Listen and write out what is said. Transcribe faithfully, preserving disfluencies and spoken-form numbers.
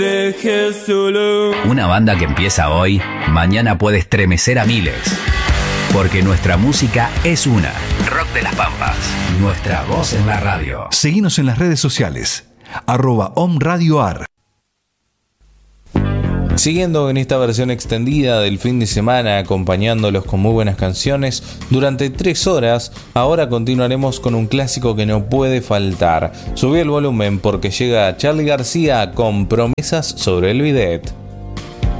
Una banda que empieza hoy, mañana puede estremecer a miles. Porque nuestra música es una. Rock de las Pampas. Nuestra voz en la radio. Seguinos en las redes sociales. Arroba omradioar. Siguiendo en esta versión extendida del fin de semana, acompañándolos con muy buenas canciones durante tres horas, ahora continuaremos con un clásico que no puede faltar. Subí el volumen porque llega Charly García con Promesas sobre el bidet.